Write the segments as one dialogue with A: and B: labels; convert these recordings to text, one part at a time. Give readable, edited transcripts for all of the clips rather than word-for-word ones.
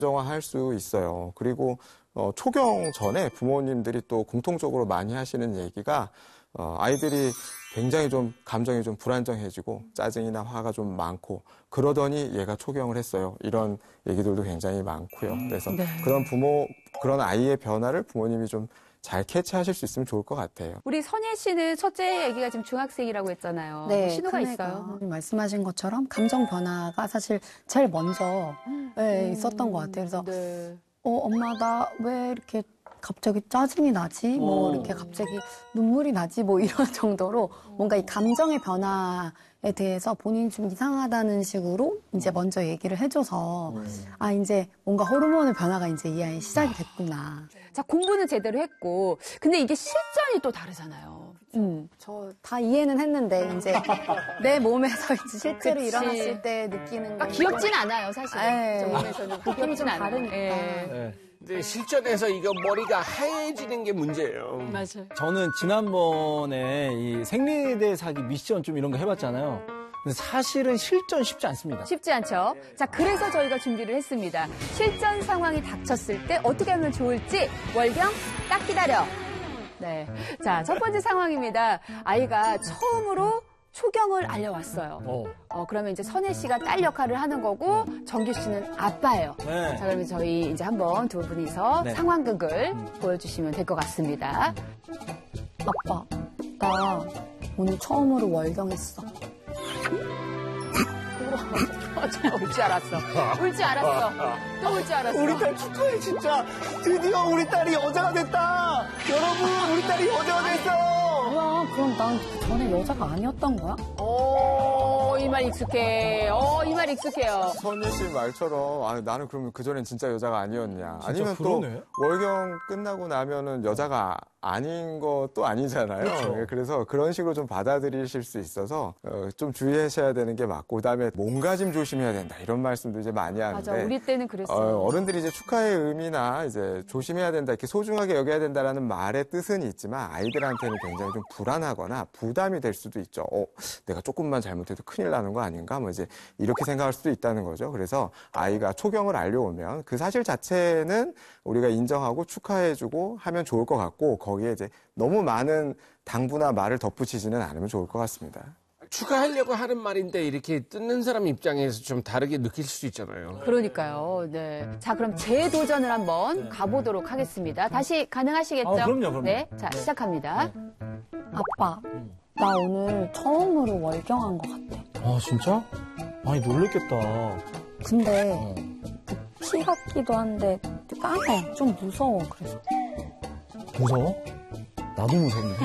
A: 정화할 수 있어요. 그리고 초경 전에 부모님들이 또 공통적으로 많이 하시는 얘기가 아이들이 굉장히 좀 감정이 좀 불안정해지고 짜증이나 화가 좀 많고 그러더니 얘가 초경을 했어요. 이런 얘기들도 굉장히 많고요. 그래서
B: 네.
A: 그런 아이의 변화를 부모님이 좀 잘 캐치하실 수 있으면 좋을 것 같아요.
B: 우리 선예 씨는 첫째 아기가 지금 중학생이라고 했잖아요.
C: 네,
B: 뭐 신호가
C: 큰애가
B: 있어요?
C: 말씀하신 것처럼 감정 변화가 사실 제일 먼저 있었던 것 같아요. 그래서
B: 네.
C: 엄마 나 왜 이렇게 갑자기 짜증이 나지? 뭐 이렇게 갑자기 눈물이 나지? 뭐 이런 정도로 뭔가 이 감정의 변화에 대해서 본인이 좀 이상하다는 식으로 이제 먼저 얘기를 해줘서 아 이제 뭔가 호르몬의 변화가 이제 이 아이 시작이 됐구나.
B: 자, 공부는 제대로 했고 근데 이게 실전이 또 다르잖아요.
C: 저 다 이해는 했는데 이제 내 몸에서 이제 실제로
B: 그치.
C: 일어났을 때 느끼는
B: 아, 귀엽진 않아요, 사실.
C: 네.
B: 저 몸에서는 느낌이 좀
C: 다르니까.
B: 예.
D: 근데 실전에서 이거 머리가 하얘지는 게 문제예요.
B: 맞아요.
E: 저는 지난번에 이 생리대 사기 미션 좀 이런 거 해봤잖아요. 근데 사실은 실전 쉽지 않습니다.
B: 쉽지 않죠? 자, 그래서 저희가 준비를 했습니다. 실전 상황이 닥쳤을 때 어떻게 하면 좋을지 월경 딱 기다려. 네. 자, 첫 번째 상황입니다. 아이가 처음으로 초경을 알려왔어요. 그러면 이제 선혜 씨가 딸 역할을 하는 거고 정규 씨는 아빠예요.
E: 네.
B: 자, 그러면 저희 이제 한번 두 분이서
E: 네.
B: 상황극을 보여주시면 될 것 같습니다.
C: 아빠, 나 오늘 처음으로 월경했어.
B: 울 줄 알았어. 울 줄 알았어. 또 울 줄 알았어.
E: 우리 딸 축하해 진짜. 드디어 우리 딸이 여자가 됐다. 여러분 우리 딸이 여자가 됐어.
C: 뭐야, 그럼 난 전에 여자가 아니었던 거야?
B: 이 말 익숙해. 이 말 익숙해요.
A: 선희 씨 말처럼 나는 그러면 그전엔 진짜 여자가 아니었냐. 아니면
E: 그러네.
A: 또 월경 끝나고 나면은 여자가 아닌 것도 아니잖아요.
E: 그렇죠.
A: 그래서 그런 식으로 좀 받아들이실 수 있어서 좀 주의하셔야 되는 게 맞고 그다음에 몸가짐 조심해야 된다. 이런 말씀도 이제 많이 하는데
B: 맞아, 우리 때는 그랬어요.
A: 어른들이 이제 축하의 의미나 이제 조심해야 된다, 이렇게 소중하게 여겨야 된다라는 말의 뜻은 있지만 아이들한테는 굉장히 좀 불안하거나 부담이 될 수도 있죠. 내가 조금만 잘못해도 큰일 나는 거 아닌가? 뭐 이제 이렇게 생각할 수도 있다는 거죠. 그래서 아이가 초경을 알려오면 그 사실 자체는 우리가 인정하고 축하해주고 하면 좋을 것 같고 거기에 이제 너무 많은 당부나 말을 덧붙이지는 않으면 좋을 것 같습니다.
D: 축하하려고 하는 말인데 이렇게 듣는 사람 입장에서 좀 다르게 느낄 수 있잖아요.
B: 그러니까요. 네. 자, 그럼 재도전을 한번 가보도록 하겠습니다. 다시 가능하시겠죠?
E: 그럼요.
B: 네. 자, 시작합니다.
C: 아빠, 나 오늘 처음으로 월경한 것 같아.
E: 아 진짜? 많이 놀랬겠다.
C: 근데 피 같기도 한데 까매. 좀 무서워. 그래서.
E: 무서워? 나도 무섭네.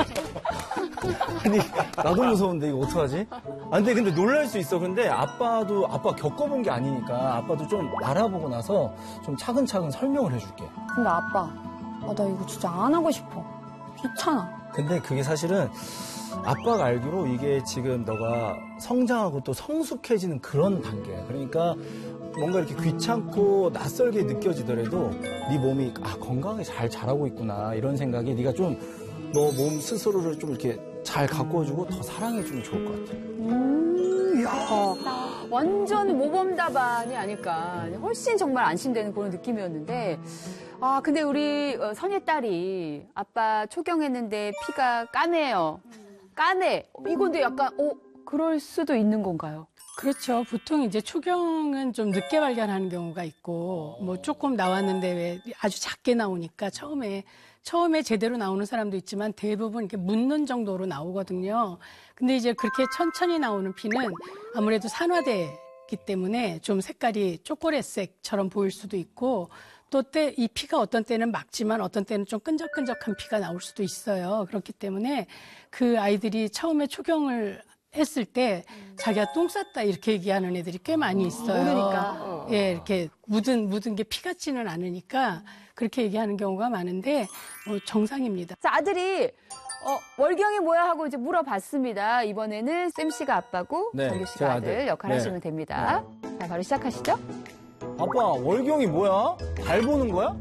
E: 아니, 나도 무서운데 이거 어떡하지? 근데 놀랄 수 있어. 근데 아빠 겪어본 게 아니니까 아빠도 좀 알아보고 나서 좀 차근차근 설명을 해줄게.
C: 근데 아빠, 나 이거 진짜 안 하고 싶어. 귀찮아.
E: 근데 그게 사실은 아빠가 알기로 이게 지금 너가 성장하고 또 성숙해지는 그런 단계야. 그러니까 뭔가 이렇게 귀찮고 낯설게 느껴지더라도 네 몸이 건강하게 잘 자라고 있구나 이런 생각에 네가 좀 너 몸 스스로를 좀 이렇게 잘 가꿔주고 더 사랑해주면 좋을 것 같아.
B: 이야. 완전 모범 답안이 아닐까. 훨씬 정말 안심되는 그런 느낌이었는데. 근데 우리 선예 딸이 아빠 초경했는데 피가 까매요. 까매. 이건데 약간, 그럴 수도 있는 건가요?
F: 그렇죠. 보통 이제 초경은 좀 늦게 발견하는 경우가 있고, 뭐 조금 나왔는데 왜 아주 작게 나오니까 처음에 제대로 나오는 사람도 있지만 대부분 이렇게 묻는 정도로 나오거든요. 근데 이제 그렇게 천천히 나오는 피는 아무래도 산화되기 때문에 좀 색깔이 초콜릿색처럼 보일 수도 있고, 또 이 피가 어떤 때는 맑지만 어떤 때는 좀 끈적끈적한 피가 나올 수도 있어요. 그렇기 때문에 그 아이들이 처음에 초경을 했을 때 자기가 똥 쌌다 이렇게 얘기하는 애들이 꽤 많이 있어요.
B: 모르니까.
F: 예, 이렇게 묻은 게 피 같지는 않으니까 그렇게 얘기하는 경우가 많은데 정상입니다.
B: 자, 아들이 월경이 뭐야 하고 이제 물어봤습니다. 이번에는 쌤 씨가 아빠고
E: 네,
B: 정규 씨가
E: 제가
B: 아들 역할
E: 네.
B: 하시면 됩니다. 자, 바로 시작하시죠.
E: 아빠 월경이 뭐야? 달 보는 거야?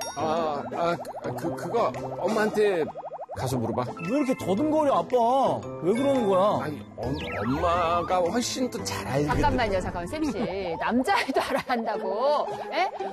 D: 그거 엄마한테 가서 물어봐.
E: 왜 이렇게 더듬거려 아빠? 왜 그러는 거야?
D: 아니, 엄마가 훨씬 더 잘 알거든.
B: 잠깐만요, 쌤 씨. 남자애도 알아야 한다고. 예?